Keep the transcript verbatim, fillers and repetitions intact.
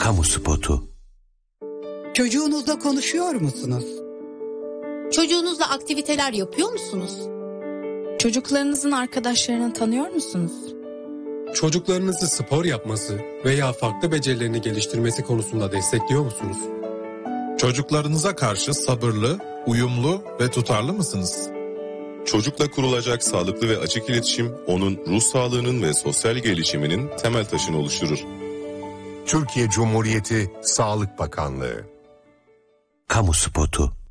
Kamu spotu. Çocuğunuzla konuşuyor musunuz? Çocuğunuzla aktiviteler yapıyor musunuz? Çocuklarınızın arkadaşlarını tanıyor musunuz? Çocuklarınızı spor yapması veya farklı becerilerini geliştirmesi konusunda destekliyor musunuz? Çocuklarınıza karşı sabırlı, uyumlu ve tutarlı mısınız? Çocukla kurulacak sağlıklı ve açık iletişim onun ruh sağlığının ve sosyal gelişiminin temel taşını oluşturur. Türkiye Cumhuriyeti Sağlık Bakanlığı. Kamu spotu.